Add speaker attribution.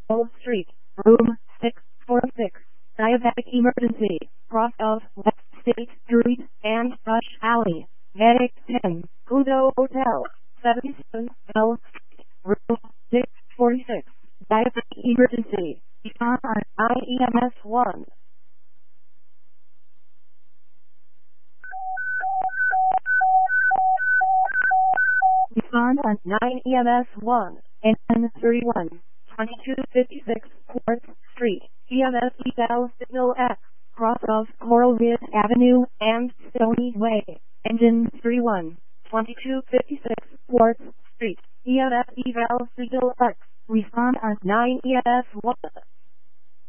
Speaker 1: Old Street, room 646, diabetic emergency, cross of West State Street and Rush Alley, Medic 10, Kudo Hotel, 77 L Street, room 646, diabetic emergency, IEMS 1. Respond on 9 EMS 1, N31, 2256 Quartz Street, EMS eval signal X, cross of Coral Ridge Avenue and Stony Way, engine 31, 2256 Quartz Street, EMS eval signal X, respond on 9 EMS 1.